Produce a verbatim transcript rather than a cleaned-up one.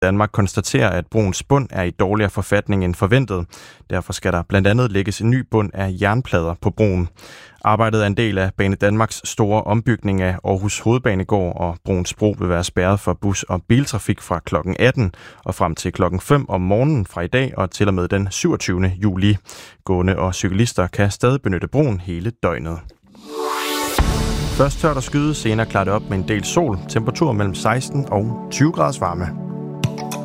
Danmark konstaterer, at broens bund er i dårligere forfatning end forventet. Derfor skal der blandt andet lægges en ny bund af jernplader på broen. Arbejdet er en del af Banedanmarks store ombygning af Aarhus Hovedbanegård, og broens bro vil være spærret for bus- og biltrafik fra klokken atten og frem til klokken fem om morgenen fra i dag og til og med den syvogtyvende juli. Gående og cyklister kan stadig benytte broen hele døgnet. Først tørt og skyde, senere klarer det op med en del sol. Temperatur mellem seksten og tyve graders varme.